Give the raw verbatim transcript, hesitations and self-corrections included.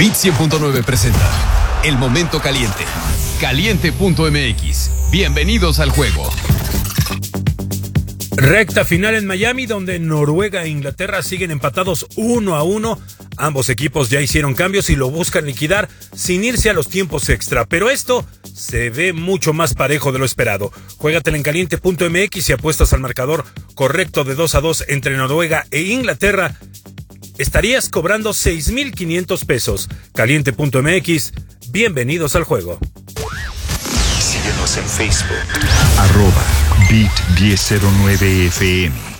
Beat cien punto nueve presenta El Momento Caliente. Caliente punto m x. Bienvenidos al juego. Recta final en Miami, donde Noruega e Inglaterra siguen empatados uno a uno. Ambos equipos ya hicieron cambios y lo buscan liquidar sin irse a los tiempos extra. Pero esto se ve mucho más parejo de lo esperado. Juégatela en caliente punto m x y apuestas al marcador correcto de dos a dos entre Noruega e Inglaterra. Estarías cobrando seis mil quinientos pesos. caliente punto m x. Bienvenidos al juego. Síguenos en Facebook. Arroba Beat diez cero nueve F M.